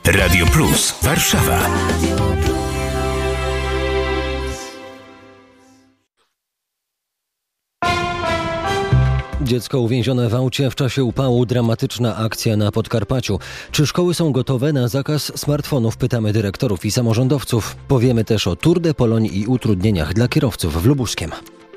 Radio Plus Warszawa. Dziecko uwięzione w aucie w czasie upału. Dramatyczna akcja na Podkarpaciu. Czy szkoły są gotowe na zakaz smartfonów? Pytamy dyrektorów i samorządowców. Powiemy też o Tour de Pologne i utrudnieniach dla kierowców w Lubuskiem.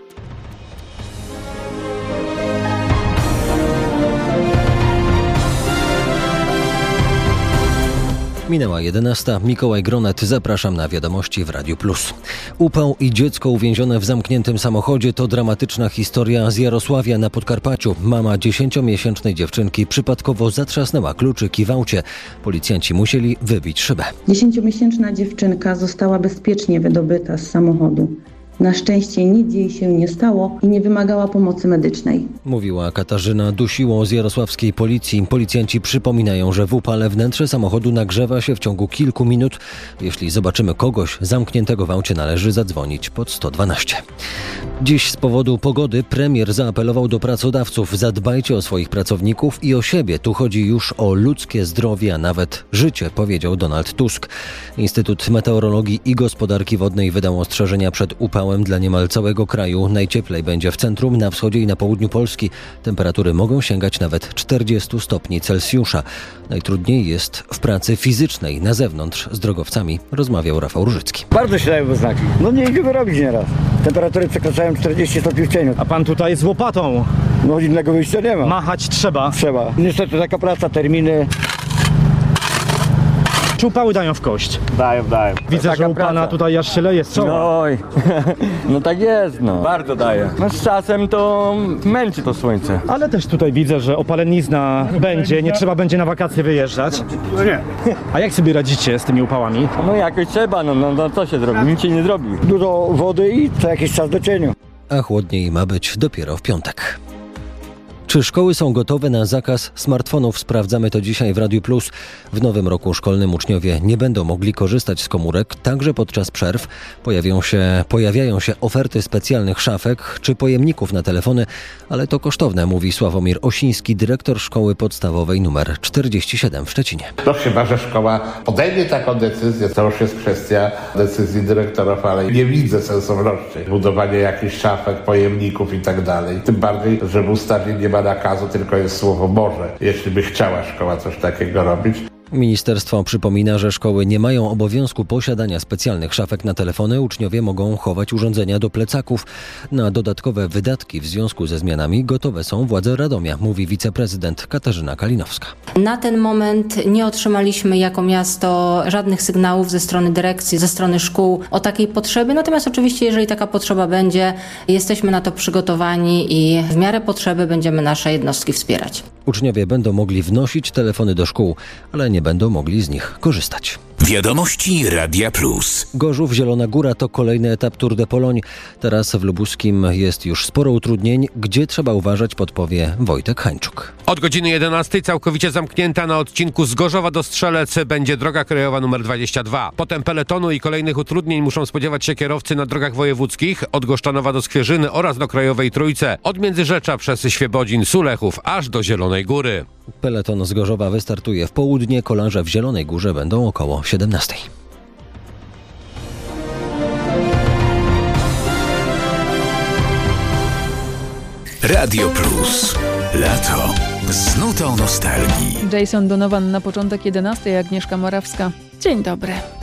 Minęła 11. Mikołaj Gronet. Zapraszam na wiadomości w Radiu Plus. Upał i dziecko uwięzione w zamkniętym samochodzie to dramatyczna historia z Jarosławia na Podkarpaciu. Mama 10-miesięcznej dziewczynki przypadkowo zatrzasnęła kluczyki w aucie. Policjanci musieli wybić szybę. 10-miesięczna dziewczynka została bezpiecznie wydobyta z samochodu. Na szczęście nic jej się nie stało i nie wymagała pomocy medycznej. Mówiła Katarzyna Dusiło z jarosławskiej policji. Policjanci przypominają, że w upale wnętrze samochodu nagrzewa się w ciągu kilku minut. Jeśli zobaczymy kogoś zamkniętego w aucie, należy zadzwonić pod 112. Dziś z powodu pogody premier zaapelował do pracodawców: zadbajcie o swoich pracowników i o siebie. Tu chodzi już o ludzkie zdrowie, a nawet życie, powiedział Donald Tusk. Instytut Meteorologii i Gospodarki Wodnej wydał ostrzeżenia przed upałem dla niemal całego kraju. Najcieplej będzie w centrum, na wschodzie i na południu Polski. Temperatury mogą sięgać nawet 40 stopni Celsjusza. Najtrudniej jest w pracy fizycznej. Na zewnątrz z drogowcami rozmawiał Rafał Różycki. Bardzo się dają znaki. No nie idzie wyrobić nieraz. Temperatury przekraczają 40 stopni w cieniu. A pan tutaj z łopatą. No innego wyjścia nie ma. Machać trzeba. Trzeba. Niestety taka praca, terminy. Czy upały dają w kość? Dają. Widzę, Taka że u pana praca. tutaj aż się leje z czoła. Oj, no tak jest, no. Bardzo daje. No z czasem to męczy to słońce. Ale też tutaj widzę, że opalenizna będzie, nie trzeba będzie na wakacje wyjeżdżać. No nie. A jak sobie radzicie z tymi upałami? No jakoś trzeba, no co się zrobi? Nic się nie zrobi. Dużo wody i co jakiś czas do cieniu. A chłodniej ma być dopiero w piątek. Czy szkoły są gotowe na zakaz smartfonów? Sprawdzamy to dzisiaj w Radiu Plus. W nowym roku szkolnym uczniowie nie będą mogli korzystać z komórek, także podczas przerw. Pojawiają się oferty specjalnych szafek czy pojemników na telefony, ale to kosztowne, mówi Sławomir Osiński, dyrektor szkoły podstawowej nr 47 w Szczecinie. No chyba, że szkoła podejmie taką decyzję, to już jest kwestia decyzji dyrektorów, ale nie widzę sensowności budowania jakichś szafek, pojemników i tak dalej. Tym bardziej, że w ustawie nie ma nakazu, tylko jest słowo może, jeśli by chciała szkoła coś takiego robić. Ministerstwo przypomina, że szkoły nie mają obowiązku posiadania specjalnych szafek na telefony. Uczniowie mogą chować urządzenia do plecaków. Na dodatkowe wydatki w związku ze zmianami gotowe są władze Radomia, mówi wiceprezydent Katarzyna Kalinowska. Na ten moment nie otrzymaliśmy jako miasto żadnych sygnałów ze strony dyrekcji, ze strony szkół o takiej potrzebie. Natomiast oczywiście, jeżeli taka potrzeba będzie, jesteśmy na to przygotowani i w miarę potrzeby będziemy nasze jednostki wspierać. Uczniowie będą mogli wnosić telefony do szkół, ale nie będą mogli z nich korzystać. Wiadomości Radia Plus. Gorzów, Zielona Góra to kolejny etap Tour de Pologne. Teraz w Lubuskim jest już sporo utrudnień. Gdzie trzeba uważać, podpowie Wojtek Hańczuk. Od godziny 11 całkowicie zamknięta na odcinku z Gorzowa do Strzelec będzie droga krajowa nr 22. Potem peletonu i kolejnych utrudnień muszą spodziewać się kierowcy na drogach wojewódzkich od Goszczanowa do Skwierzyny oraz do Krajowej Trójce. Od Międzyrzecza przez Świebodzin, Sulechów aż do Zielonej Góry. Peleton z Gorzowa wystartuje w południe. Kolarze w Zielonej Górze będą około 17. Radio Plus. Lato. Z nutą nostalgii. Jason Donovan na początek 11, Agnieszka Morawska. Dzień dobry.